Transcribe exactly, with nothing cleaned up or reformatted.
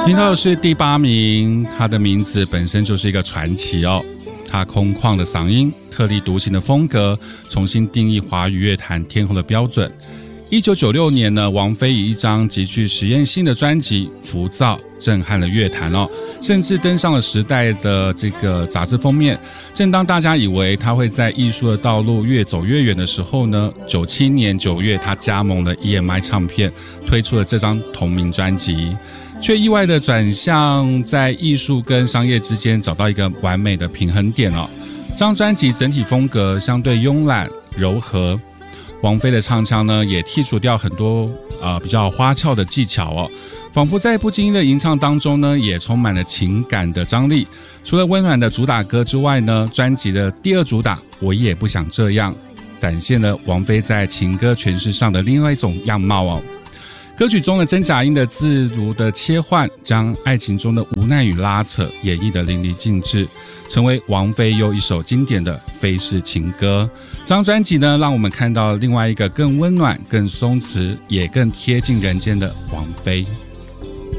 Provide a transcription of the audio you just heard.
听到的是第八名，他的名字本身就是一个传奇哦。他空旷的嗓音、特立独行的风格，重新定义华语乐坛天后的标准。一九九六年呢，王菲以一张极具实验性的专辑《浮躁》震撼了乐坛哦，甚至登上了《时代》的这个杂志封面。正当大家以为她会在艺术的道路越走越远的时候呢，九七年九月，她加盟了 E M I 唱片，推出了这张同名专辑，却意外的转向在艺术跟商业之间找到一个完美的平衡点哦。这张专辑整体风格相对慵懒柔和。王菲的唱腔呢，也剔除掉很多呃比较花俏的技巧哦，仿佛在不经意的吟唱当中呢，也充满了情感的张力。除了温暖的主打歌之外呢，专辑的第二主打《我也不想这样》，展现了王菲在情歌诠释上的另外一种样貌哦。歌曲中的真假音的自如的切换，将爱情中的无奈与拉扯演绎得淋漓尽致，成为王菲又一首经典的菲式情歌。这张专辑呢，让我们看到另外一个更温暖、更松弛，也更贴近人间的王菲。